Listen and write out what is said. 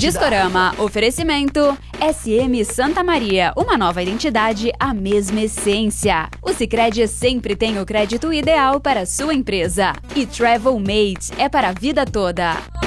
Discorama, oferecimento SM Santa Maria, uma nova identidade, a mesma essência. O Sicredi sempre tem o crédito ideal para a sua empresa. E Travelmate é para a vida toda.